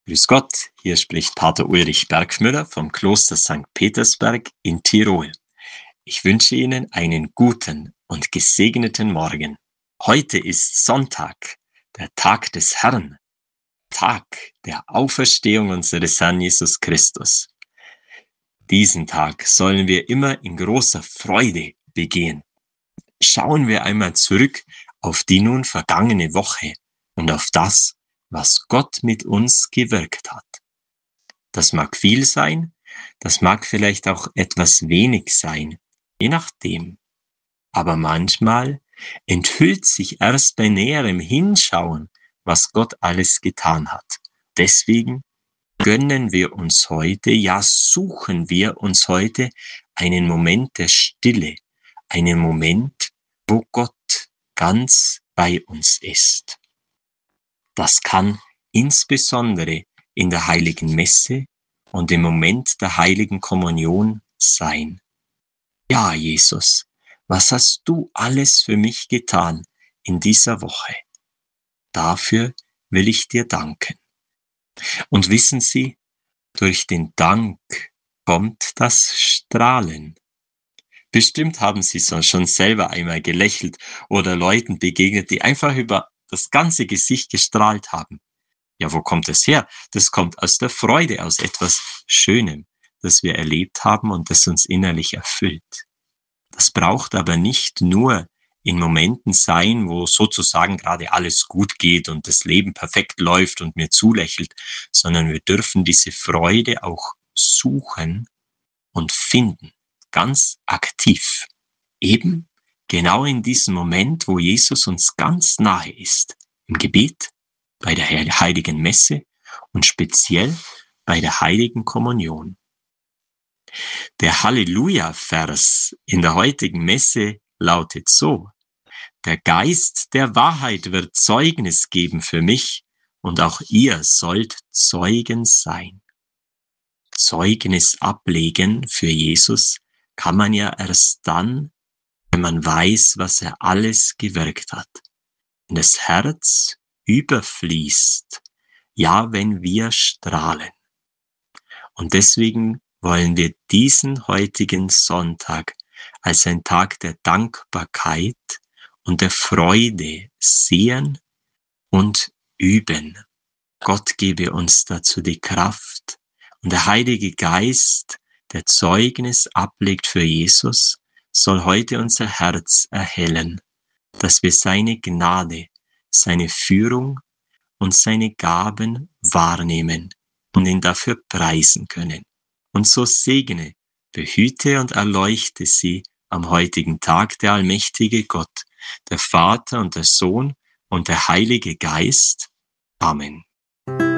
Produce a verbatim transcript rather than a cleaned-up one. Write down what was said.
Grüß Gott, hier spricht Pater Ulrich Bergmüller vom Kloster Sankt Petersberg in Tirol. Ich wünsche Ihnen einen guten und gesegneten Morgen. Heute ist Sonntag, der Tag des Herrn, Tag der Auferstehung unseres Herrn Jesus Christus. Diesen Tag sollen wir immer in großer Freude begehen. Schauen wir einmal zurück auf die nun vergangene Woche und auf das, was Gott mit uns gewirkt hat. Das mag viel sein, das mag vielleicht auch etwas wenig sein, je nachdem. Aber manchmal enthüllt sich erst bei näherem Hinschauen, was Gott alles getan hat. Deswegen gönnen wir uns heute, ja suchen wir uns heute einen Moment der Stille, einen Moment, wo Gott ganz bei uns ist. Das kann insbesondere in der Heiligen Messe und im Moment der Heiligen Kommunion sein. Ja, Jesus, was hast du alles für mich getan in dieser Woche? Dafür will ich dir danken. Und wissen Sie, durch den Dank kommt das Strahlen. Bestimmt haben Sie so schon selber einmal gelächelt oder Leuten begegnet, die einfach über das ganze Gesicht gestrahlt haben. Ja, wo kommt es her? Das kommt aus der Freude, aus etwas Schönem, das wir erlebt haben und das uns innerlich erfüllt. Das braucht aber nicht nur in Momenten sein, wo sozusagen gerade alles gut geht und das Leben perfekt läuft und mir zulächelt, sondern wir dürfen diese Freude auch suchen und finden, ganz aktiv. Eben genau in diesem Moment, wo Jesus uns ganz nahe ist, im Gebet, bei der Heiligen Messe und speziell bei der Heiligen Kommunion. Der Halleluja-Vers in der heutigen Messe lautet so: Der Geist der Wahrheit wird Zeugnis geben für mich und auch ihr sollt Zeugen sein. Zeugnis ablegen für Jesus kann man ja erst dann, wenn man weiß, was er alles gewirkt hat. Wenn das Herz überfließt, ja, wenn wir strahlen. Und deswegen wollen wir diesen heutigen Sonntag als ein Tag der Dankbarkeit und der Freude sehen und üben. Gott gebe uns dazu die Kraft und der Heilige Geist, der Zeugnis ablegt für Jesus, soll heute unser Herz erhellen, dass wir seine Gnade, seine Führung und seine Gaben wahrnehmen und ihn dafür preisen können. Und so segne, behüte und erleuchte sie am heutigen Tag der allmächtige Gott, der Vater und der Sohn und der Heilige Geist. Amen.